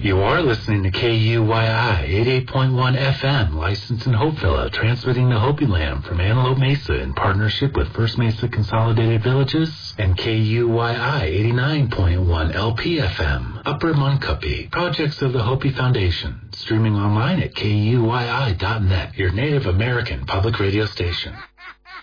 You are listening to KUYI 88.1 FM, licensed in Hopevilla, transmitting to Hopi Land from Antelope Mesa in partnership with First Mesa Consolidated Villages and KUYI 89.1 LPFM, Upper Muncupi, projects of the Hopi Foundation, streaming online at KUYI.net, your Native American public radio station.